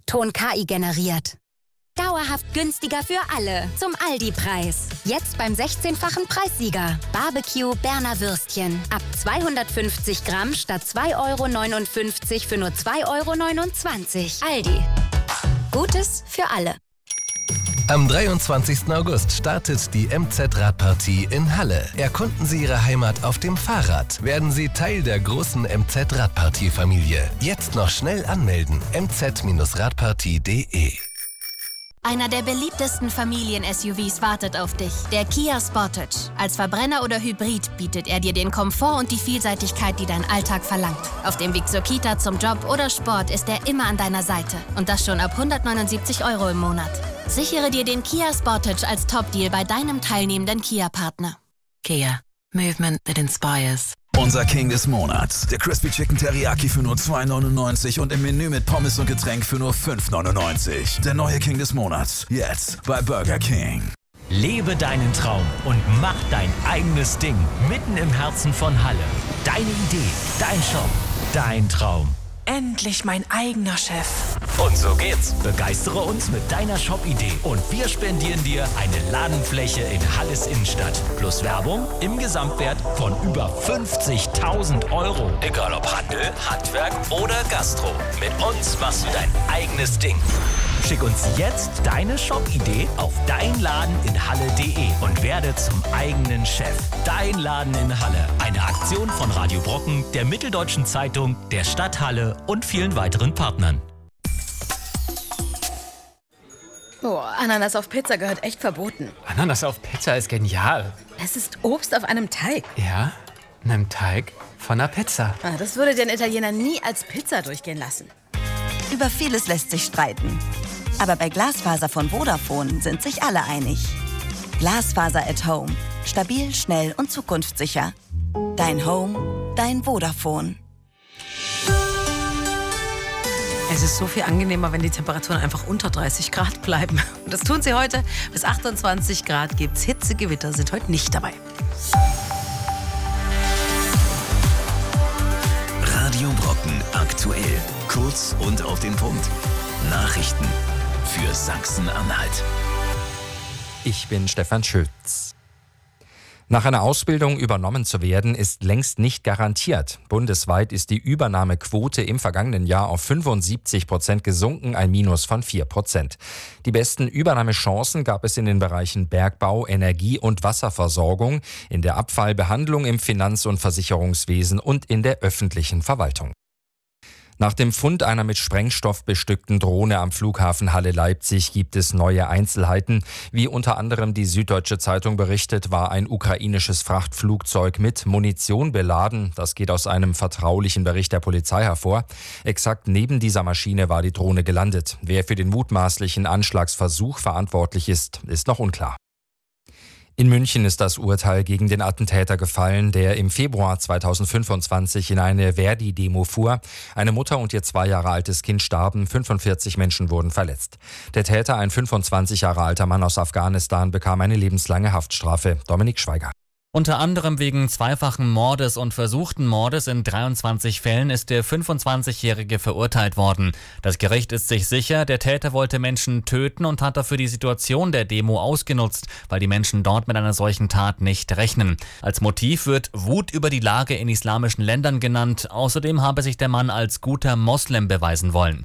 Ton KI generiert. Dauerhaft günstiger für alle. Zum Aldi-Preis. Jetzt beim 16-fachen Preissieger. Barbecue Berner Würstchen. Ab 250 Gramm statt 2,59 € für nur 2,29 €. Aldi. Gutes für alle. Am 23. August startet die MZ-Radpartie in Halle. Erkunden Sie Ihre Heimat auf dem Fahrrad. Werden Sie Teil der großen MZ-Radpartie-Familie. Jetzt noch schnell anmelden. mz-radpartie.de. Einer der beliebtesten Familien-SUVs wartet auf dich, der Kia Sportage. Als Verbrenner oder Hybrid bietet er dir den Komfort und die Vielseitigkeit, die dein Alltag verlangt. Auf dem Weg zur Kita, zum Job oder Sport ist er immer an deiner Seite. Und das schon ab 179 € im Monat. Sichere dir den Kia Sportage als Top-Deal bei deinem teilnehmenden Kia-Partner. Kia. Movement that inspires. Unser King des Monats. Der Crispy Chicken Teriyaki für nur 2,99 € und im Menü mit Pommes und Getränk für nur 5,99 €. Der neue King des Monats. Jetzt bei Burger King. Lebe deinen Traum und mach dein eigenes Ding. Mitten im Herzen von Halle. Deine Idee, dein Shop, dein Traum. Endlich mein eigener Chef. Und so geht's. Begeistere uns mit deiner Shop-Idee und wir spendieren dir eine Ladenfläche in Halles Innenstadt. Plus Werbung im Gesamtwert von über 50.000 €. Egal ob Handel, Handwerk oder Gastro. Mit uns machst du dein eigenes Ding. Schick uns jetzt deine Shop-Idee auf deinladeninhalle.de und werde zum eigenen Chef. Dein Laden in Halle. Eine Aktion von Radio Brocken, der Mitteldeutschen Zeitung, der Stadt Halle und vielen weiteren Partnern. Boah, Ananas auf Pizza gehört echt verboten. Ananas auf Pizza ist genial. Es ist Obst auf einem Teig. Ja, einem Teig von einer Pizza. Das würde den Italiener nie als Pizza durchgehen lassen. Über vieles lässt sich streiten. Aber bei Glasfaser von Vodafone sind sich alle einig. Glasfaser at Home. Stabil, schnell und zukunftssicher. Dein Home, dein Vodafone. Es ist so viel angenehmer, wenn die Temperaturen einfach unter 30 Grad bleiben. Und das tun sie heute. Bis 28 Grad gibt's. Hitzegewitter sind heute nicht dabei. Radio Brocken aktuell. Kurz und auf den Punkt. Nachrichten für Sachsen-Anhalt. Ich bin Stefan Schütz. Nach einer Ausbildung übernommen zu werden, ist längst nicht garantiert. Bundesweit ist die Übernahmequote im vergangenen Jahr auf 75% gesunken, ein Minus von 4%. Die besten Übernahmechancen gab es in den Bereichen Bergbau, Energie und Wasserversorgung, in der Abfallbehandlung, im Finanz- und Versicherungswesen und in der öffentlichen Verwaltung. Nach dem Fund einer mit Sprengstoff bestückten Drohne am Flughafen Halle-Leipzig gibt es neue Einzelheiten. Wie unter anderem die Süddeutsche Zeitung berichtet, war ein ukrainisches Frachtflugzeug mit Munition beladen. Das geht aus einem vertraulichen Bericht der Polizei hervor. Exakt neben dieser Maschine war die Drohne gelandet. Wer für den mutmaßlichen Anschlagsversuch verantwortlich ist, ist noch unklar. In München ist das Urteil gegen den Attentäter gefallen, der im Februar 2025 in eine Verdi-Demo fuhr. Eine Mutter und ihr 2 Jahre altes Kind starben, 45 Menschen wurden verletzt. Der Täter, ein 25 Jahre alter Mann aus Afghanistan, bekam eine lebenslange Haftstrafe. Dominik Schweiger. Unter anderem wegen zweifachen Mordes und versuchten Mordes in 23 Fällen ist der 25-Jährige verurteilt worden. Das Gericht ist sich sicher, der Täter wollte Menschen töten und hat dafür die Situation der Demo ausgenutzt, weil die Menschen dort mit einer solchen Tat nicht rechnen. Als Motiv wird Wut über die Lage in islamischen Ländern genannt. Außerdem habe sich der Mann als guter Moslem beweisen wollen.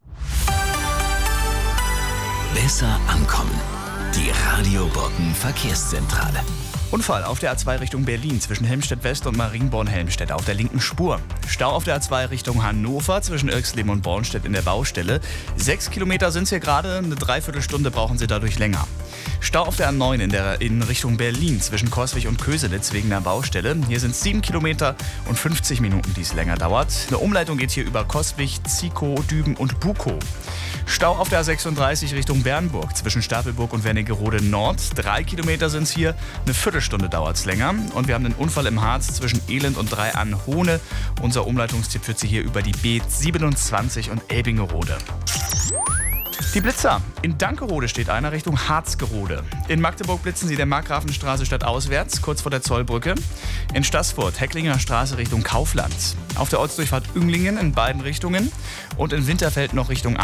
Besser ankommen. Die Radio Brocken Verkehrszentrale. Unfall auf der A2 Richtung Berlin zwischen Helmstedt West und Marienborn-Helmstedt auf der linken Spur. Stau auf der A2 Richtung Hannover zwischen Irxleben und Bornstedt in der Baustelle. 6 Kilometer sind es hier gerade, eine Dreiviertelstunde brauchen Sie dadurch länger. Stau auf der A9 in Richtung Berlin zwischen Coswig und Köselitz wegen der Baustelle. Hier sind 7 Kilometer und 50 Minuten, die es länger dauert. Eine Umleitung geht hier über Coswig, Zico, Düben und Bukow. Stau auf der A36 Richtung Bernburg zwischen Stapelburg und Wernigerode Nord. 3 Kilometer sind es hier, eine Viertelstunde dauert es länger. Und wir haben einen Unfall im Harz zwischen Elend und Dreian-Hohne. Unser Umleitungstipp führt Sie hier über die B27 und Elbingerode. Die Blitzer. In Dankerode steht einer Richtung Harzgerode. In Magdeburg blitzen Sie der Markgrafenstraße stadtauswärts, kurz vor der Zollbrücke. In Staßfurt, Hecklinger Straße Richtung Kaufland. Auf der Ortsdurchfahrt Ünglingen in beiden Richtungen. Und in Winterfeld noch Richtung